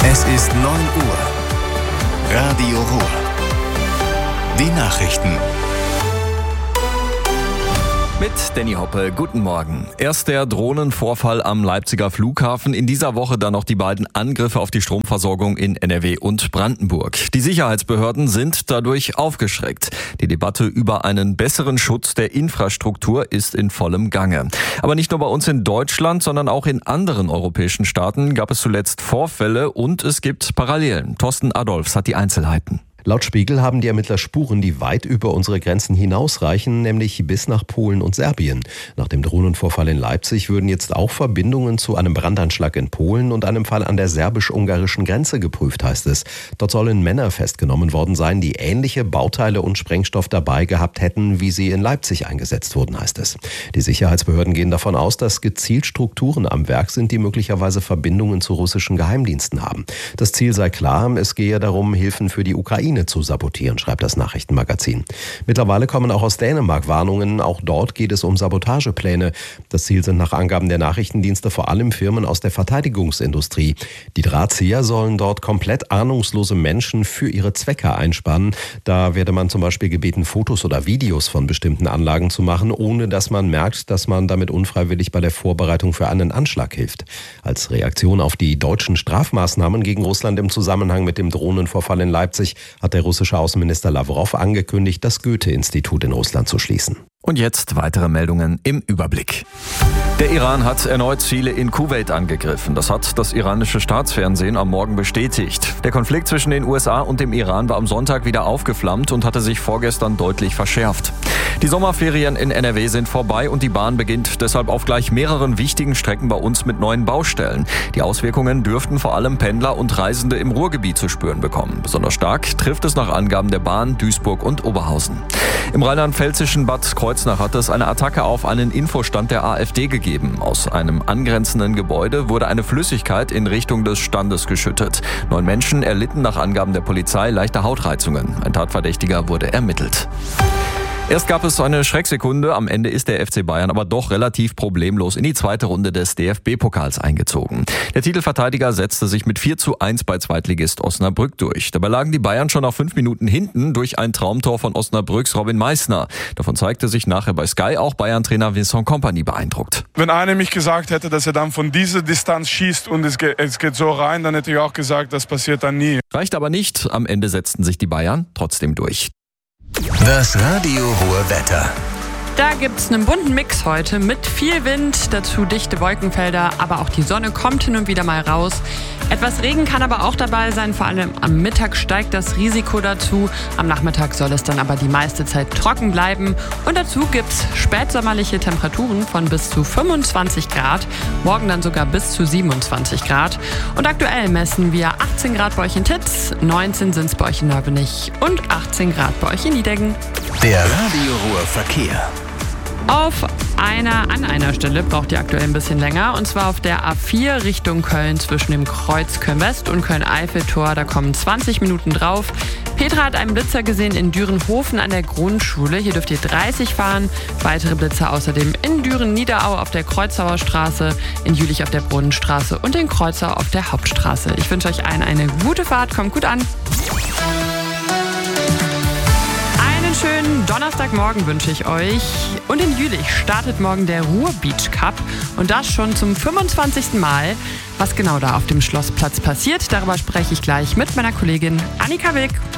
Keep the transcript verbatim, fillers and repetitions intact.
Es ist neun Uhr. Radio Ruhr. Die Nachrichten. Mit Danny Hoppe, guten Morgen. Erst der Drohnenvorfall am Leipziger Flughafen, in dieser Woche dann noch die beiden Angriffe auf die Stromversorgung in N R W und Brandenburg. Die Sicherheitsbehörden sind dadurch aufgeschreckt. Die Debatte über einen besseren Schutz der Infrastruktur ist in vollem Gange. Aber nicht nur bei uns in Deutschland, sondern auch in anderen europäischen Staaten gab es zuletzt Vorfälle und es gibt Parallelen. Thorsten Adolfs hat die Einzelheiten. Laut Spiegel haben die Ermittler Spuren, die weit über unsere Grenzen hinausreichen, nämlich bis nach Polen und Serbien. Nach dem Drohnenvorfall in Leipzig würden jetzt auch Verbindungen zu einem Brandanschlag in Polen und einem Fall an der serbisch-ungarischen Grenze geprüft, heißt es. Dort sollen Männer festgenommen worden sein, die ähnliche Bauteile und Sprengstoff dabei gehabt hätten, wie sie in Leipzig eingesetzt wurden, heißt es. Die Sicherheitsbehörden gehen davon aus, dass gezielt Strukturen am Werk sind, die möglicherweise Verbindungen zu russischen Geheimdiensten haben. Das Ziel sei klar, es gehe darum, Hilfen für die Ukraine zu sabotieren, schreibt das Nachrichtenmagazin. Mittlerweile kommen auch aus Dänemark Warnungen. Auch dort geht es um Sabotagepläne. Das Ziel sind nach Angaben der Nachrichtendienste vor allem Firmen aus der Verteidigungsindustrie. Die Drahtzieher sollen dort komplett ahnungslose Menschen für ihre Zwecke einspannen. Da werde man zum Beispiel gebeten, Fotos oder Videos von bestimmten Anlagen zu machen, ohne dass man merkt, dass man damit unfreiwillig bei der Vorbereitung für einen Anschlag hilft. Als Reaktion auf die deutschen Strafmaßnahmen gegen Russland im Zusammenhang mit dem Drohnenvorfall in Leipzig hat der russische Außenminister Lavrov angekündigt, das Goethe-Institut in Russland zu schließen. Und jetzt weitere Meldungen im Überblick. Der Iran hat erneut Ziele in Kuwait angegriffen. Das hat das iranische Staatsfernsehen am Morgen bestätigt. Der Konflikt zwischen den U S A und dem Iran war am Sonntag wieder aufgeflammt und hatte sich vorgestern deutlich verschärft. Die Sommerferien in N R W sind vorbei und die Bahn beginnt deshalb auf gleich mehreren wichtigen Strecken bei uns mit neuen Baustellen. Die Auswirkungen dürften vor allem Pendler und Reisende im Ruhrgebiet zu spüren bekommen. Besonders stark trifft es nach Angaben der Bahn Duisburg und Oberhausen. Im rheinland-pfälzischen Bad Kreuznach hat es eine Attacke auf einen Infostand der AfD gegeben. Aus einem angrenzenden Gebäude wurde eine Flüssigkeit in Richtung des Standes geschüttet. Neun Menschen erlitten nach Angaben der Polizei leichte Hautreizungen. Ein Tatverdächtiger wurde ermittelt. Erst gab es eine Schrecksekunde, am Ende ist der F C Bayern aber doch relativ problemlos in die zweite Runde des D F B-Pokals eingezogen. Der Titelverteidiger setzte sich mit vier zu eins bei Zweitligist Osnabrück durch. Dabei lagen die Bayern schon nach fünf Minuten hinten durch ein Traumtor von Osnabrücks Robin Meissner. Davon zeigte sich nachher bei Sky auch Bayern-Trainer Vincent Kompany beeindruckt. Wenn einer mich gesagt hätte, dass er dann von dieser Distanz schießt und es geht, es geht so rein, dann hätte ich auch gesagt, das passiert dann nie. Reicht aber nicht, am Ende setzten sich die Bayern trotzdem durch. Das Radio Ruhr Wetter. Da gibt's einen bunten Mix heute mit viel Wind, dazu dichte Wolkenfelder, aber auch die Sonne kommt hin und wieder mal raus. Etwas Regen kann aber auch dabei sein, vor allem am Mittag steigt das Risiko dazu. Am Nachmittag soll es dann aber die meiste Zeit trocken bleiben. Und dazu gibt's spätsommerliche Temperaturen von bis zu fünfundzwanzig Grad, morgen dann sogar bis zu siebenundzwanzig Grad. Und aktuell messen wir achtzehn Grad bei euch in Titz, neunzehn sind's bei euch in Nörbenich und achtzehn Grad bei euch in Niedeggen. Der Radio Ruhr Verkehr. Auf einer, an einer Stelle braucht ihr aktuell ein bisschen länger, und zwar auf der A vier Richtung Köln zwischen dem Kreuz Köln-West und Köln-Eiffeltor. Da kommen zwanzig Minuten drauf. Petra hat einen Blitzer gesehen in Dürenhofen an der Grundschule. Hier dürft ihr dreißig fahren. Weitere Blitzer außerdem in Düren-Niederau auf der Kreuzauer Straße, in Jülich auf der Brunnenstraße und in Kreuzau auf der Hauptstraße. Ich wünsche euch allen eine gute Fahrt. Kommt gut an. Schönen Donnerstagmorgen wünsche ich euch. Und in Jülich startet morgen der Ruhr Beach Cup. Und das schon zum fünfundzwanzigsten Mal. Was genau da auf dem Schlossplatz passiert, darüber spreche ich gleich mit meiner Kollegin Annika Wilk.